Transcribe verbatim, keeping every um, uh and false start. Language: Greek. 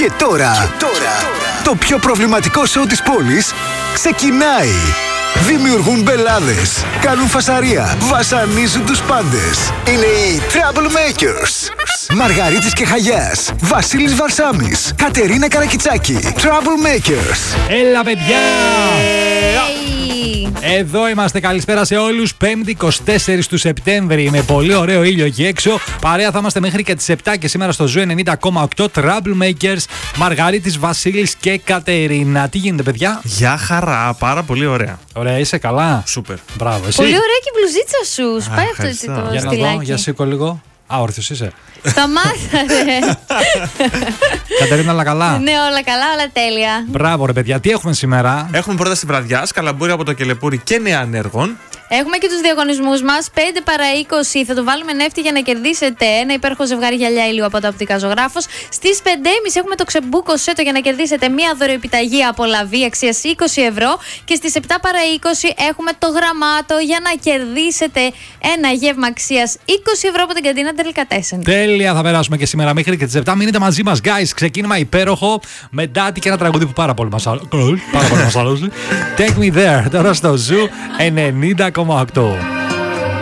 Και τώρα, και τώρα, το πιο προβληματικό σοου της πόλης ξεκινάει. Δημιουργούν μπελάδες, κάνουν φασαρία, βασανίζουν τους πάντες. Είναι οι Troublemakers. Μαργαρίτης και Χαγιάς, Βασίλης Βαρσάμης, Κατερίνα Καρακιτσάκη. Troublemakers. Έλα παιδιά! Hey. Εδώ είμαστε, καλησπέρα σε όλους. Πέμπτη εικοστή τέταρτη του Σεπτέμβρη με πολύ ωραίο ήλιο εκεί έξω. Παρέα θα είμαστε μέχρι και τις επτά και σήμερα στο Ζου ενενήντα κόμμα οκτώ. Troublemakers, Μαργαρίτης, Βασίλης και Κατερίνα. Τι γίνεται παιδιά? Γεια χαρά, πάρα πολύ ωραία. Ωραία, είσαι καλά? Σούπερ. Μπράβο, εσύ. Πολύ ωραία και η μπλουζίτσα σου. Σπάει αυτό έτσι το Για να στυλάκι. δω, για σήκω λίγο. Α, όρθιος είσαι. Σταμάτα, Κατερίνα, όλα καλά? Ναι, όλα καλά, όλα τέλεια. Μπράβο ρε παιδιά, τι έχουμε σήμερα? Έχουμε πρόταση βραδιάς, καλαμπούρι από το Κελεπούρι και νεανέργων. Έχουμε και τους διαγωνισμούς μας. πέντε παρά είκοσι θα το βάλουμε νεύτη για να κερδίσετε ένα υπέροχο ζευγάρι γυαλιά ήλιου από τα οπτικά Ζωγράφος. Στις πέντε και μισή έχουμε το ξεμπούκο σέτο για να κερδίσετε μία δωροεπιταγή από Λαβή αξίας είκοσι ευρώ. Και στις επτά παρά είκοσι έχουμε το γραμμάτο για να κερδίσετε ένα γεύμα αξίας είκοσι ευρώ από την καντίνα Delicatessen. Τέλεια, θα περάσουμε και σήμερα μέχρι και τις επτά. Μείνετε μαζί μας, guys. Ξεκίνημα υπέροχο με Ντάτι και ένα τραγούδι που πάρα πολύ μας αρέσει. Take me there, τώρα στο Ζου ενενήντα κόμμα οκτώ.